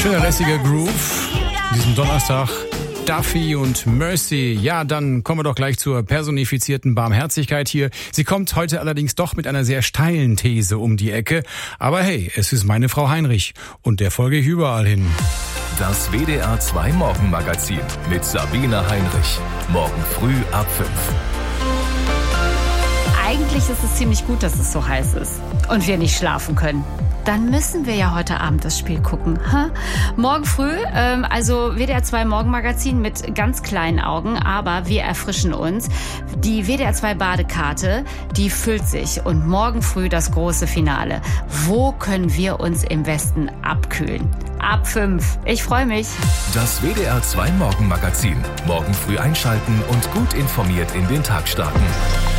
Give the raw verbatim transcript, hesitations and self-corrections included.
Schöner lässiger Groove. Diesen Donnerstag. Duffy und Mercy. Ja, dann kommen wir doch gleich zur personifizierten Barmherzigkeit hier. Sie kommt heute allerdings doch mit einer sehr steilen These um die Ecke. Aber hey, es ist meine Frau Heinrich und der folge ich überall hin. Das W D R zwei Morgenmagazin mit Sabine Heinrich. Morgen früh ab fünf. Eigentlich ist es ziemlich gut, dass es so heiß ist und wir nicht schlafen können. Dann müssen wir ja heute Abend das Spiel gucken. Ha? Morgen früh, ähm, also W D R zwei Morgenmagazin mit ganz kleinen Augen, aber wir erfrischen uns. Die W D R zwei Badekarte, die füllt sich und morgen früh das große Finale. Wo können wir uns im Westen abkühlen? Ab fünf. Ich freue mich. Das W D R zwei Morgenmagazin. Morgen früh einschalten und gut informiert in den Tag starten.